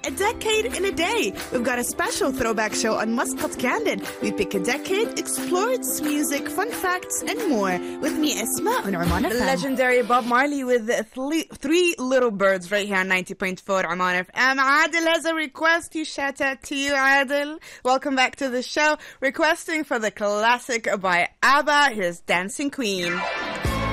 A Decade in a Day. We've got a special throwback show on Muscat Candid. We pick a decade, explore its music, fun facts, and more. With me, Isma and Oman FM. Legendary Bob Marley with Three Little Birds right here on 90.4 Oman FM. Adil has a request. You shout out to you, Adil. Welcome back to the show. Requesting for the classic by ABBA. Here's Dancing Queen.